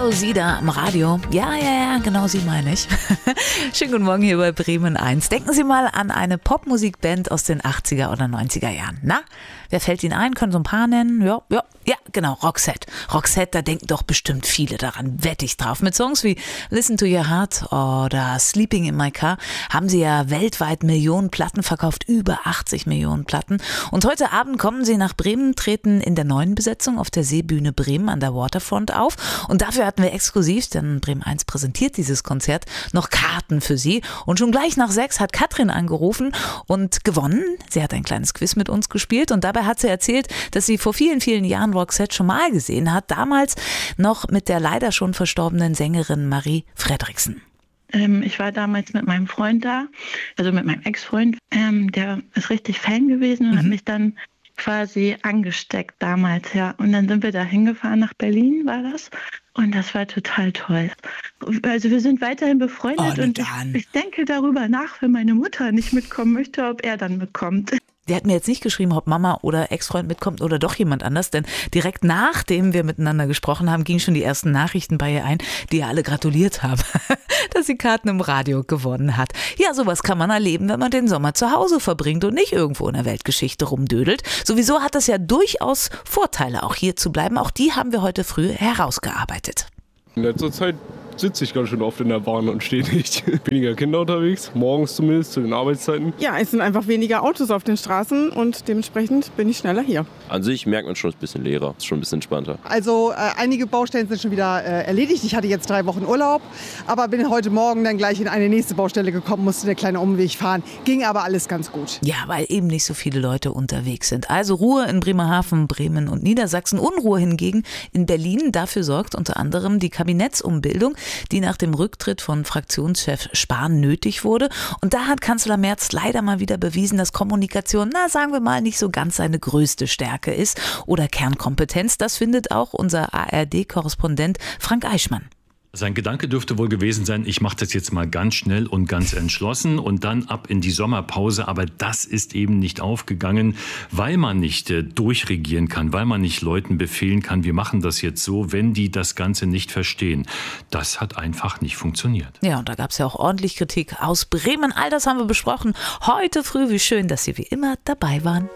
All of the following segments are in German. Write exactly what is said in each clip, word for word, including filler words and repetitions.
Hallo, Sie da am Radio. Ja, ja, ja, genau Sie meine ich. Schönen guten Morgen hier bei Bremen eins. Denken Sie mal an eine Popmusikband aus den achtziger oder neunziger Jahren. Na, wer fällt Ihnen ein? Können so ein paar nennen? Ja, ja, ja, genau, Roxette. Roxette, da denken doch bestimmt viele daran, wette ich drauf. Mit Songs wie Listen to Your Heart oder Sleeping in My Car haben sie ja weltweit Millionen Platten verkauft, über achtzig Millionen Platten. Und heute Abend kommen sie nach Bremen, treten in der neuen Besetzung auf der Seebühne Bremen an der Waterfront auf. Und dafür hatten wir exklusiv, denn Bremen eins präsentiert dieses Konzert, noch Karten für Sie. Und schon gleich nach sechs hat Katrin angerufen und gewonnen. Sie hat ein kleines Quiz mit uns gespielt und dabei hat sie erzählt, dass sie vor vielen, vielen Jahren Roxette schon mal gesehen hat. Damals noch mit der leider schon verstorbenen Sängerin Marie Fredriksen. Ähm, ich war damals mit meinem Freund da, also mit meinem Ex-Freund. Ähm, der ist richtig Fan gewesen und mhm. hat mich dann quasi angesteckt damals, ja. Und dann sind wir da hingefahren nach Berlin, war das. Und das war total toll. Also wir sind weiterhin befreundet oh, und ich, ich denke darüber nach, wenn meine Mutter nicht mitkommen möchte, ob er dann mitkommt. Der hat mir jetzt nicht geschrieben, ob Mama oder Ex-Freund mitkommt oder doch jemand anders, denn direkt nachdem wir miteinander gesprochen haben, gingen schon die ersten Nachrichten bei ihr ein, die ihr alle gratuliert haben, dass sie Karten im Radio gewonnen hat. Ja, sowas kann man erleben, wenn man den Sommer zu Hause verbringt und nicht irgendwo in der Weltgeschichte rumdödelt. Sowieso hat es ja durchaus Vorteile, auch hier zu bleiben. Auch die haben wir heute früh herausgearbeitet. In letzter Zeit sitze ich ganz schön oft in der Bahn und stehe nicht. Weniger Kinder unterwegs, morgens zumindest zu den Arbeitszeiten. Ja, es sind einfach weniger Autos auf den Straßen und dementsprechend bin ich schneller hier. An sich merkt man schon, es ist ein bisschen leerer, ist schon ein bisschen entspannter. Also äh, einige Baustellen sind schon wieder äh, erledigt. Ich hatte jetzt drei Wochen Urlaub, aber bin heute Morgen dann gleich in eine nächste Baustelle gekommen, musste einen kleinen Umweg fahren. Ging aber alles ganz gut. Ja, weil eben nicht so viele Leute unterwegs sind. Also Ruhe in Bremerhaven, Bremen und Niedersachsen. Unruhe hingegen in Berlin. Dafür sorgt unter anderem die Kabinettsumbildung, die nach dem Rücktritt von Fraktionschef Spahn nötig wurde. Und da hat Kanzler Merz leider mal wieder bewiesen, dass Kommunikation, na sagen wir mal, nicht so ganz seine größte Stärke ist oder Kernkompetenz. Das findet auch unser A R D-Korrespondent Frank Eichmann. Sein Gedanke dürfte wohl gewesen sein, ich mache das jetzt mal ganz schnell und ganz entschlossen und dann ab in die Sommerpause. Aber das ist eben nicht aufgegangen, weil man nicht äh, durchregieren kann, weil man nicht Leuten befehlen kann, wir machen das jetzt so, wenn die das Ganze nicht verstehen. Das hat einfach nicht funktioniert. Ja, und da gab es ja auch ordentlich Kritik aus Bremen. All das haben wir besprochen heute früh. Wie schön, dass Sie wie immer dabei waren.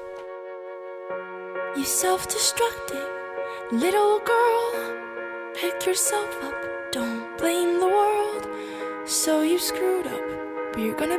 You self-destructing little girl, pick yourself up. Don't blame the world, so you screwed up, but you're gonna